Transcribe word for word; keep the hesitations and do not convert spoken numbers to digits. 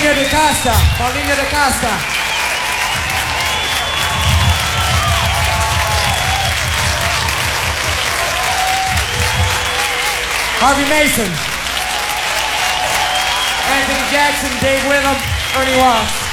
Paulinho de Costa. Paulinho de Costa. Harvey Mason. Anthony Jackson, Dave Witham, Ernie Watts.